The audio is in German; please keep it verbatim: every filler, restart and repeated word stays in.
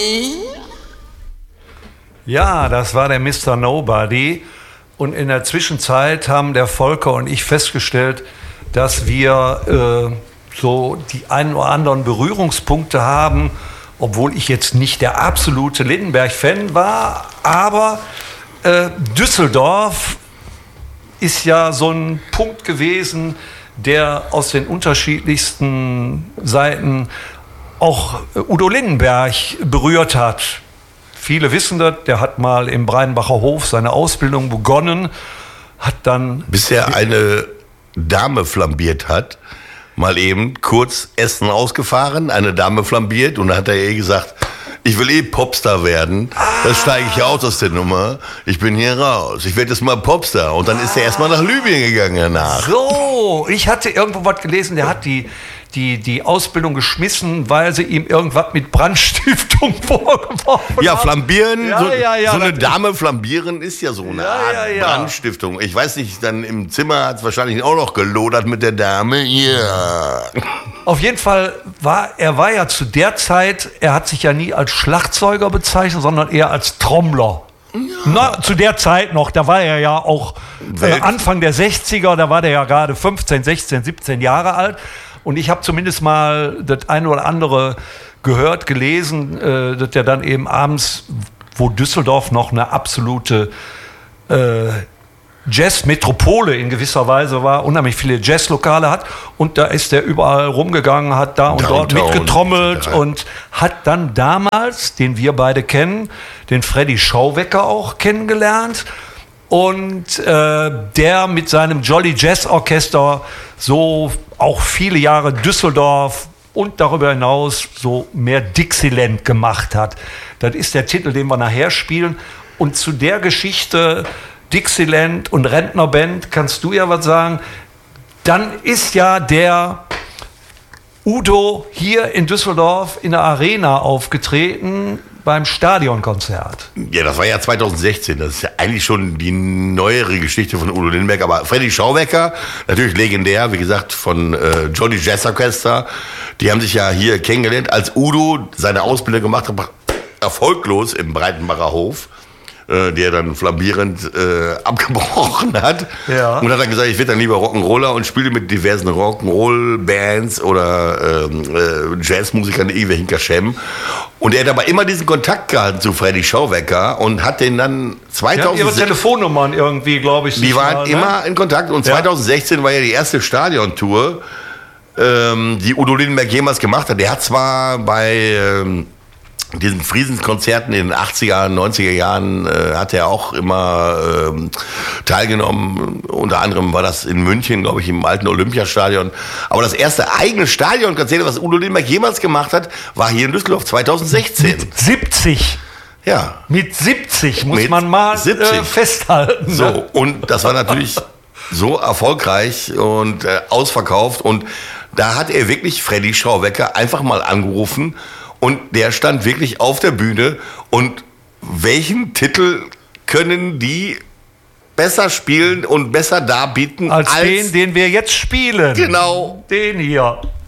Ja, das war der Mister Nobody. Und in der Zwischenzeit haben der Volker und ich festgestellt, dass wir äh, so die einen oder anderen Berührungspunkte haben, obwohl ich jetzt nicht der absolute Lindenberg-Fan war. Aber äh, Düsseldorf ist ja so ein Punkt gewesen, der aus den unterschiedlichsten Seiten auch Udo Lindenberg berührt hat. Viele wissen das, der hat mal im Breidenbacher Hof seine Ausbildung begonnen, hat dann... Bis er eine Dame flambiert hat, mal eben kurz Essen ausgefahren, eine Dame flambiert und dann hat er ihr gesagt, ich will eh Popstar werden, das steige ich aus aus der Nummer, ich bin hier raus, ich werde jetzt mal Popstar. Und dann ist er erstmal nach Libyen gegangen danach. So, ich hatte irgendwo was gelesen, der hat die... Die, die Ausbildung geschmissen, weil sie ihm irgendwas mit Brandstiftung vorgeworfen haben. Ja, flambieren, ja, so, ja, ja, so eine Dame flambieren ist ja so eine ja, Art ja, ja. Brandstiftung. Ich weiß nicht, dann im Zimmer hat es wahrscheinlich auch noch gelodert mit der Dame. Ja. Auf jeden Fall war, er war ja zu der Zeit, er hat sich ja nie als Schlagzeuger bezeichnet, sondern eher als Trommler. Ja. Na, zu der Zeit noch, da war er ja auch äh, Anfang der sechziger, da war der ja gerade fünfzehn, sechzehn, siebzehn Jahre alt. Und ich habe zumindest mal das eine oder andere gehört, gelesen, äh, dass der dann eben abends, wo Düsseldorf noch eine absolute äh, Jazz-Metropole in gewisser Weise war, unheimlich viele Jazzlokale hat. Und da ist der überall rumgegangen, hat da und dort mitgetrommelt und hat dann damals, den wir beide kennen, den Freddy Schauwecker auch kennengelernt. Und äh, der mit seinem Jolly Jazz Orchester so auch viele Jahre Düsseldorf und darüber hinaus so mehr Dixieland gemacht hat. Das ist der Titel, den wir nachher spielen. Und zu der Geschichte Dixieland und Rentnerband kannst du ja was sagen. Dann ist ja der Udo hier in Düsseldorf in der Arena aufgetreten beim Stadionkonzert. Ja, das war ja zweitausendsechzehn. Das ist ja eigentlich schon die neuere Geschichte von Udo Lindenberg. Aber Freddy Schauwecker, natürlich legendär, wie gesagt, von äh, Jolly Jazz Orchester. Die haben sich ja hier kennengelernt, als Udo seine Ausbildung gemacht hat, erfolglos im Breitenbacher Hof, äh, der dann flambierend äh, abgebrochen hat. Ja. Und hat dann gesagt, ich werde dann lieber Rock'n'Roller und spiele mit diversen Rock'n'Roll-Bands oder ähm, äh, Jazzmusikern, irgendwelchen Kaschem. Und er hat aber immer diesen Kontakt gehalten zu Freddy Schauwecker und hat den dann zweitausendsechzehn... Ja, ihre Telefonnummern irgendwie, glaube ich. Die waren mal, ne? immer in Kontakt. Und ja. zweitausendsechzehn war ja die erste Stadiontour, ähm, die Udo Lindenberg jemals gemacht hat. Der hat zwar bei ähm, diesen Friesenskonzerten in den achtziger, neunziger Jahren äh, hat er auch immer ähm, teilgenommen. Unter anderem war das in München, glaube ich, im alten Olympiastadion. Aber das erste eigene Stadionkonzert, was Udo Lindenberg jemals gemacht hat, war hier in Düsseldorf zweitausendsechzehn. Mit siebzig. Ja. Mit siebzig muss Mit man mal siebzig. Äh, festhalten. So, ne? und das war natürlich so erfolgreich und äh, ausverkauft. Und da hat er wirklich Freddy Schauwecker einfach mal angerufen. Und der stand wirklich auf der Bühne. Und welchen Titel können die besser spielen und besser darbieten als, als den, den wir jetzt spielen? Genau. Den hier.